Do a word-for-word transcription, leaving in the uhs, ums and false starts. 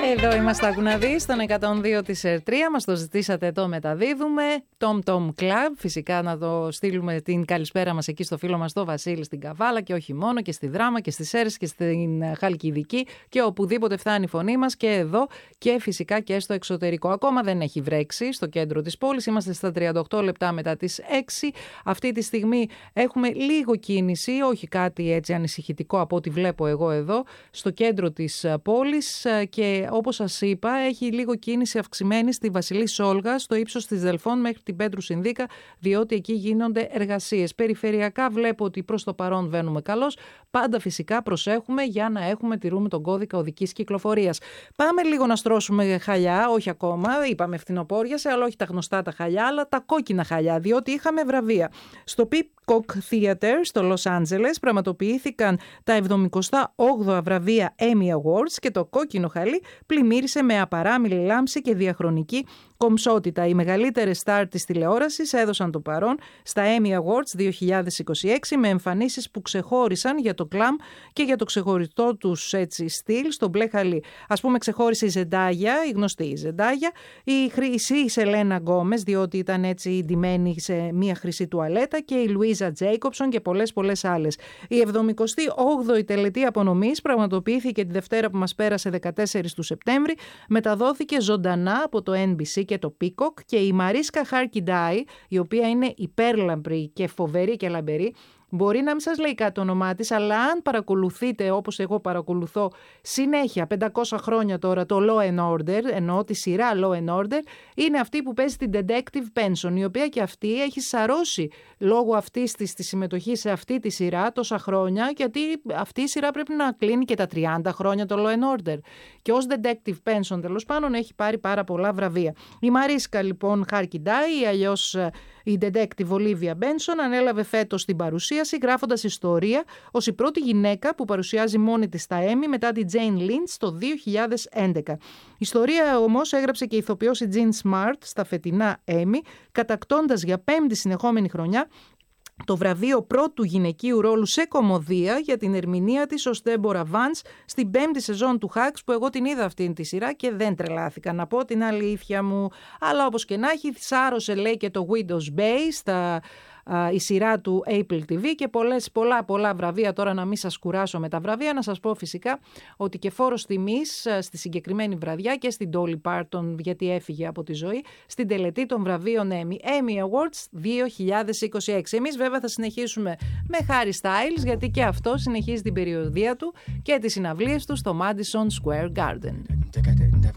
Εδώ είμαστε, άκου να δεις, στον εκατόν δύο της τρία. Μας το ζητήσατε, το μεταδίδουμε. Tom Tom Club, φυσικά να το στείλουμε την καλησπέρα μας εκεί στο φίλο μας το Βασίλη στην Καβάλα και όχι μόνο, και στη Δράμα και στις Σέρρες και στην Χαλκιδική και οπουδήποτε φτάνει η φωνή μας, και εδώ και φυσικά και στο εξωτερικό. Ακόμα δεν έχει βρέξει στο κέντρο της πόλης, είμαστε στα τριάντα οκτώ λεπτά μετά τις έξι. Αυτή τη στιγμή έχουμε λίγο κίνηση, όχι κάτι έτσι ανησυχητικό από ό,τι βλέπω εγώ εδώ, στο κέντρο της πόλης, και όπως σας είπα έχει λίγο κίνηση αυξημένη στη Βασιλή Σόλγα, στο ύψος της Δελφών μέχρι την Πέτρου Συνδίκα, διότι εκεί γίνονται εργασίες. Περιφερειακά βλέπω ότι προς το παρόν βαίνουμε καλώς. Πάντα φυσικά προσέχουμε για να έχουμε, τηρούμε τον κώδικα οδικής κυκλοφορίας. Πάμε λίγο να στρώσουμε χαλιά, όχι ακόμα, είπαμε φθινοπόριασε, αλλά όχι τα γνωστά τα χαλιά, αλλά τα κόκκινα χαλιά, διότι είχαμε βραβεία. Στο Peacock Theater στο Λος Άντζελες πραγματοποιήθηκαν τα εβδομηκοστά όγδοα βραβεία Emmy Awards και το κόκκινο χαλί πλημμύρισε με απαράμιλη λάμψη και διαχρονική κομψότητα. Οι μεγαλύτερες στάρ της τηλεόρασης έδωσαν το παρόν στα Emmy Awards δύο χιλιάδες είκοσι έξι με εμφανίσεις που ξεχώρισαν για το κλαμ και για το ξεχωριστό τους έτσι στυλ στο μπλε χαλί. Ας πούμε, ξεχώρισε η Ζεντάγια, η γνωστή η Ζεντάγια, η χρυσή Σελένα Γκόμες, διότι ήταν έτσι ντυμένη σε μία χρυσή τουαλέτα, και η Λουίζα Τζέικοψον και πολλές πολλές άλλες. Η εβδομηκοστή όγδοη τελετή απονομής πραγματοποιήθηκε τη Δευτέρα που μας πέρασε, δεκατέσσερις του Σεπτέμβρη, μεταδόθηκε ζωντανά από το Εν Μπι Σι και το Peacock, και η Μαρίσκα Χαρκιντάι, η οποία είναι υπέρλαμπρη και φοβερή και λαμπερή. Μπορεί να μην σας λέει κάτι το όνομά της, αλλά αν παρακολουθείτε όπως εγώ παρακολουθώ συνέχεια πεντακόσια χρόνια τώρα το Law and Order, εννοώ τη σειρά Law and Order, είναι αυτή που παίζει την Detective Benson, η οποία και αυτή έχει σαρώσει λόγω αυτής της τη συμμετοχή σε αυτή τη σειρά τόσα χρόνια, γιατί αυτή η σειρά πρέπει να κλείνει και τα τριάντα χρόνια το Law and Order. Και ως Detective Benson τέλος πάντων έχει πάρει πάρα πολλά βραβεία. Η Μαρίσκα λοιπόν Χαρκιντάι, ή αλλιώς η Detective Olivia Benson, ανέλαβε φέτος την παρουσίαση, γράφοντας ιστορία ως η πρώτη γυναίκα που παρουσιάζει μόνη της στα Emmy μετά τη Jane Lynch το δύο χιλιάδες έντεκα. Ιστορία όμως έγραψε και η ηθοποιός η Jean Smart στα φετινά Emmy, κατακτώντας για πέμπτη συνεχόμενη χρονιά το βραβείο πρώτου γυναικείου ρόλου σε κωμωδία για την ερμηνεία της ως Ντέμπορα Βάνς στην πέμπτη σεζόν του Hacks, που εγώ την είδα αυτήν τη σειρά και δεν τρελάθηκα, να πω την αλήθεια μου. Αλλά όπως και να έχει, σάρωσε λέει και το Widow's Bay στα η σειρά του Apple τι βι και πολλές, πολλά πολλά βραβεία. Τώρα να μην σας κουράσω με τα βραβεία, να σας πω φυσικά ότι και φόρος τιμής στη συγκεκριμένη βραδιά και στην Dolly Parton, γιατί έφυγε από τη ζωή, στην τελετή των βραβείων Emmy. Emmy Awards δύο χιλιάδες είκοσι έξι. Εμείς βέβαια θα συνεχίσουμε με Harry Styles, γιατί και αυτό συνεχίζει την περιοδία του και τις συναυλίες του στο Madison Square Garden.